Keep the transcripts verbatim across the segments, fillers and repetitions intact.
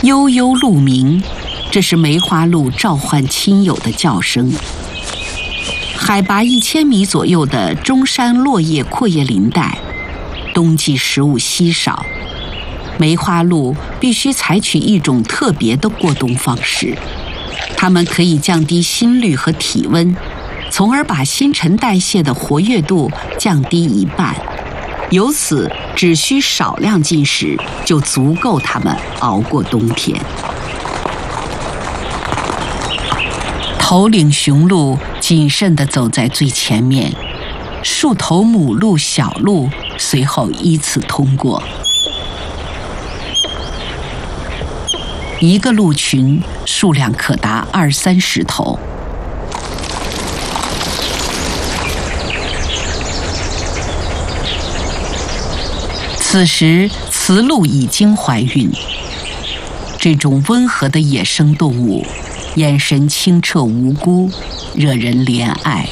悠悠鹿鸣，这是梅花鹿召唤亲友的叫声。海拔一千米左右的中山落叶阔叶林带，冬季食物稀少，梅花鹿必须采取一种特别的过冬方式。它们可以降低心率和体温，从而把新陈代谢的活跃度降低一半。由此，只需少量进食就足够它们熬过冬天。头领雄鹿谨慎地走在最前面，数头母鹿、小鹿随后依次通过。一个鹿群数量可达二三十头。此时，雌鹿已经怀孕。这种温和的野生动物，眼神清澈无辜，惹人怜爱。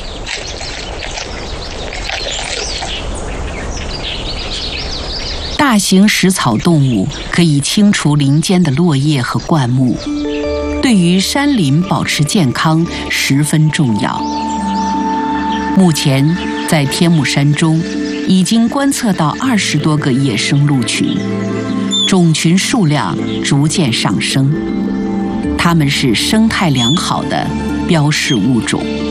大型食草动物可以清除林间的落叶和灌木，对于山林保持健康十分重要。目前，在天目山中，已经观测到二十多个野生鹿群，种群数量逐渐上升。它们是生态良好的标示物种。